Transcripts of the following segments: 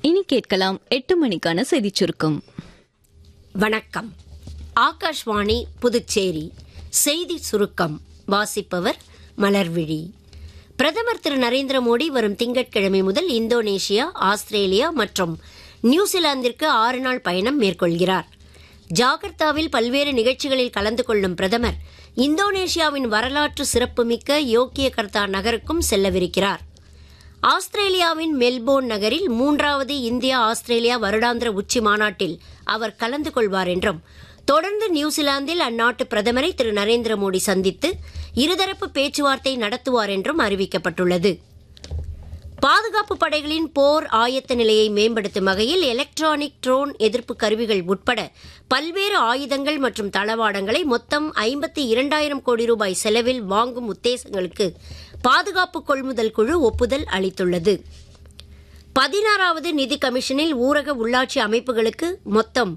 இனி கேட்கலாம் 8 மணிக்கான செய்திச் சுருக்கம். வணக்கம். ஆகாஷ்வாணி புதுச்சேரி செய்தி சுருக்கம் வாசிப்பவர் மலர்விழி. பிரதமர் திரு நரேந்திர மோடி வரும் திங்கட்கிழமை முதல் இந்தோனேஷியா, ஆஸ்திரேலியா மற்றும் நியூசிலாந்திற்கு 6 நாள் பயணம் மேற்கொள்கிறார். ஜாகர்த்தாவில் பல்வேறு நிகழ்ச்சிகளில் கலந்து கொள்ளும் பிரதமர் இந்தோனேஷியாவின் வரலாற்று சிறப்புமிக்க யோக்கியகர்த்தா நகருக்கும் செல்லவிருக்கிறார். ஆஸ்திரேலியாவின் மெல்போர்ன் நகரில் 3வது இந்தியா ஆஸ்திரேலியா வருடாந்திர உச்சி மாநாட்டில் அவர் கலந்து கொள்வார் என்றும், தொடர்ந்து நியூசிலாந்தில் அந்நாட்டு பிரதமரை திரு நரேந்திர மோடி சந்தித்து இருதரப்பு பேச்சுவார்த்தை நடத்துவார் என்றும் அறிவிக்கப்பட்டுள்ளது. பாதுகாப்பு படைகளின் போர் ஆயத்த நிலையை மேம்படுத்தும் வகையில் எலக்ட்ரானிக் ட்ரோன் எதிர்ப்பு கருவிகள் உட்பட பல்வேறு ஆயுதங்கள் மற்றும் தளவாடங்களை மொத்தம் 52,000 கோடி ரூபாய் செலவில் வாங்கும் உத்தேசங்களுக்கு பாதுகாப்பு கொள்முதல் குழு ஒப்புதல் அளித்துள்ளது. 16வது நிதி கமிஷனில் ஊரக உள்ளாட்சி அமைப்புகளுக்கு மொத்தம்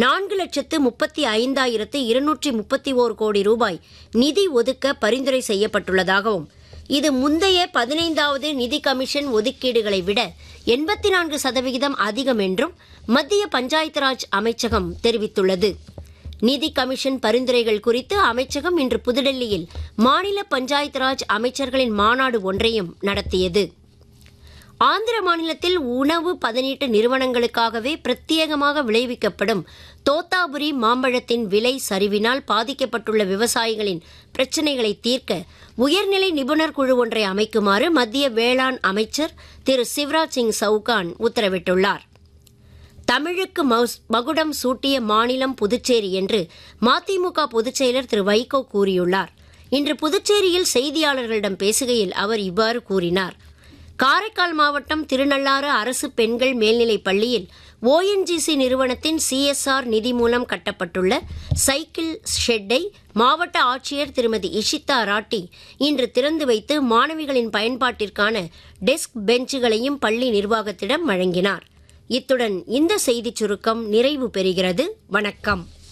4,35,231 கோடி ரூபாய் நிதி ஒதுக்க பரிந்துரை செய்யப்பட்டுள்ளதாகவும், இது முந்தைய 15வது நிதி கமிஷன் ஒதுக்கீடுகளை விட 84% அதிகம் என்றும் மத்திய பஞ்சாயத்து ராஜ் அமைச்சகம் தெரிவித்துள்ளது. நிதி கமிஷன் பரிந்துரைகள் குறித்து அமைச்சகம் இன்று புதுடெல்லியில் மாநில பஞ்சாயத்து ராஜ் அமைச்சர்களின் மாநாடு ஒன்றையும் நடத்தியது. ஆந்திர மாநிலத்தில் உணவு பதனீட்டு நிறுவனங்களுக்காகவே பிரத்யேகமாக விளைவிக்கப்படும் தோத்தாபுரி மாம்பழத்தின் விலை சரிவினால் பாதிக்கப்பட்டுள்ள விவசாயிகளின் பிரச்சினைகளை தீர்க்க உயர்நிலை நிபுணர் குழு ஒன்றை அமைக்குமாறு மத்திய வேளாண் அமைச்சர் திரு சிவராஜ் சிங் சவுகான் உத்தரவிட்டுள்ளார். தமிழுக்கு மகுடம் சூட்டிய மாநிலம் புதுச்சேரி என்று மதிமுக பொதுச் செயலர் திரு வைகோ கூறியுள்ளார். இன்று புதுச்சேரியில் செய்தியாளர்களிடம் பேசுகையில் அவர் இவ்வாறு கூறினார். காரைக்கால் மாவட்டம் திருநள்ளாறு அரசு பெண்கள் மேல்நிலைப் பள்ளியில் ONGC நிறுவனத்தின் CSR நிதி மூலம் கட்டப்பட்டுள்ள சைக்கிள் ஷெட்டை மாவட்ட ஆட்சியர் திருமதி இஷிதா ராட்டி இன்று திறந்து வைத்து மாணவிகளின் பயன்பாட்டிற்கான டெஸ்க் பெஞ்சுகளையும் பள்ளி நிர்வாகத்திடம் வழங்கினார். இத்துடன் இந்த செய்திச் சுருக்கம் நிறைவு பெறுகிறது. வணக்கம்.